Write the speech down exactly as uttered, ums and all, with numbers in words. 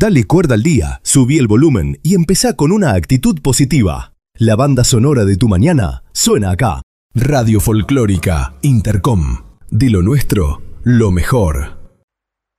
Dale cuerda al día, subí el volumen y empezá con una actitud positiva. La banda sonora de tu mañana suena acá. Radio Folclórica Intercom. De lo nuestro, lo mejor.